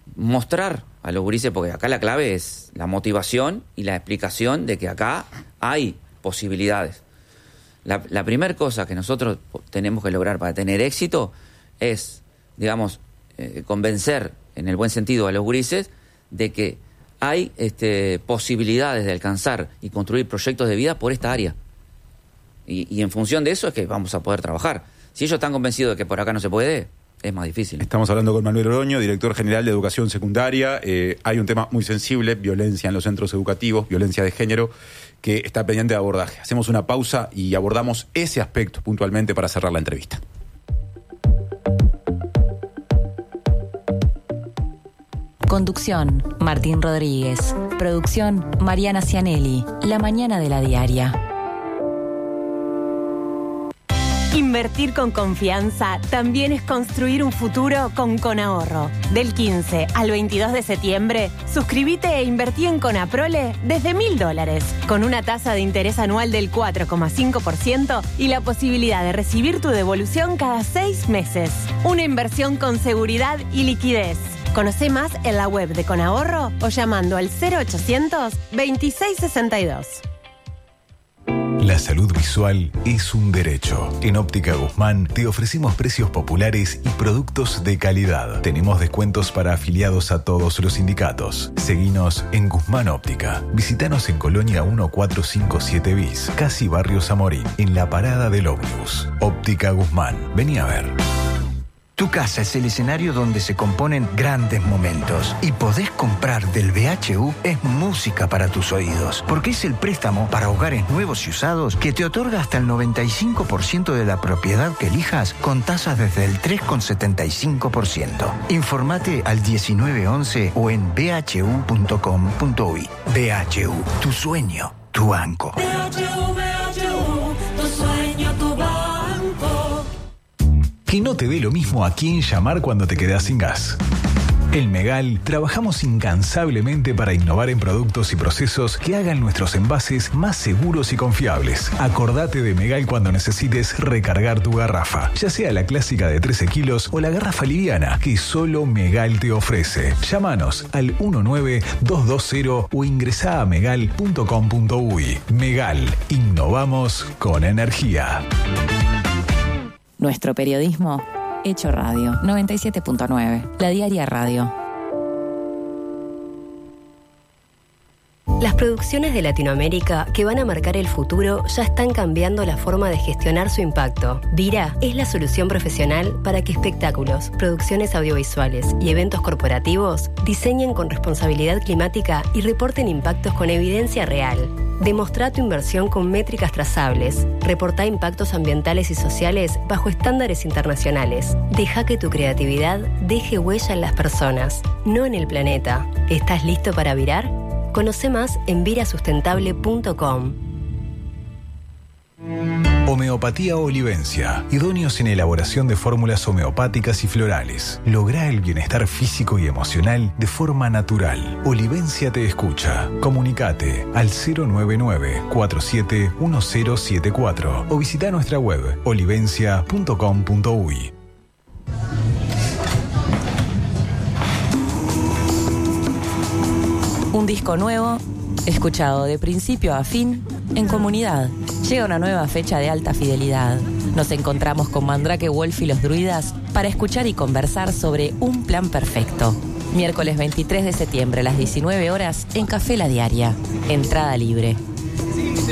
mostrar a los gurises, porque acá la clave es la motivación y la explicación de que acá hay posibilidades. La primera cosa que nosotros tenemos que lograr para tener éxito es, digamos, convencer, en el buen sentido, a los gurises de que hay posibilidades de alcanzar y construir proyectos de vida por esta área. Y en función de eso es que vamos a poder trabajar. Si ellos están convencidos de que por acá no se puede, es más difícil. Estamos hablando con Manuel Oroño, director general de Educación Secundaria. Hay un tema muy sensible, violencia en los centros educativos, violencia de género, que está pendiente de abordaje. Hacemos una pausa y abordamos ese aspecto puntualmente para cerrar la entrevista. Conducción, Martín Rodríguez. Producción, Mariana Cianelli. La mañana de la diaria. Invertir con confianza también es construir un futuro con Conahorro. Del 15 al 22 de septiembre, suscríbete e invertí en Conaprole desde $1.000, con una tasa de interés anual del 4,5% y la posibilidad de recibir tu devolución cada 6 meses. Una inversión con seguridad y liquidez. Conoce más en la web de Conahorro o llamando al 0800 2662. La salud visual es un derecho. En Óptica Guzmán te ofrecemos precios populares y productos de calidad. Tenemos descuentos para afiliados a todos los sindicatos. Seguinos en Guzmán Óptica. Visítanos en Colonia 1457 bis, casi Barrio Zamorín, en la parada del ómnibus. Óptica Guzmán. Vení a ver. Tu casa es el escenario donde se componen grandes momentos. Y podés comprar del BHU es música para tus oídos. Porque es el préstamo para hogares nuevos y usados que te otorga hasta el 95% de la propiedad que elijas con tasas desde el 3,75%. Informate al 1911 o en bhu.com.uy. BHU, tu sueño, tu banco. BHU, tu sueño, tu banco. Que no te dé lo mismo a quién llamar cuando te quedás sin gas. En Megal trabajamos incansablemente para innovar en productos y procesos que hagan nuestros envases más seguros y confiables. Acordate de Megal cuando necesites recargar tu garrafa, ya sea la clásica de 13 kilos o la garrafa liviana que solo Megal te ofrece. Llámanos al 19220 o ingresá a megal.com.uy. Megal, innovamos con energía. Nuestro periodismo hecho radio. 97.9. La Diaria Radio. Las producciones de Latinoamérica que van a marcar el futuro ya están cambiando la forma de gestionar su impacto. Vira es la solución profesional para que espectáculos, producciones audiovisuales y eventos corporativos diseñen con responsabilidad climática y reporten impactos con evidencia real. Demostrá tu inversión con métricas trazables. Reportá impactos ambientales y sociales bajo estándares internacionales. Deja que tu creatividad deje huella en las personas, no en el planeta. ¿Estás listo para virar? Conoce más en virasustentable.com. Homeopatía Olivencia. Idóneos en elaboración de fórmulas homeopáticas y florales. Lográ el bienestar físico y emocional de forma natural. Olivencia te escucha. Comunicate al 099-471074 o visita nuestra web olivencia.com.uy. Un disco nuevo, escuchado de principio a fin, en comunidad. Llega una nueva fecha de alta fidelidad. Nos encontramos con Mandrake Wolf y los druidas para escuchar y conversar sobre Un Plan Perfecto. Miércoles 23 de septiembre a las 19 horas en Café La Diaria. Entrada libre.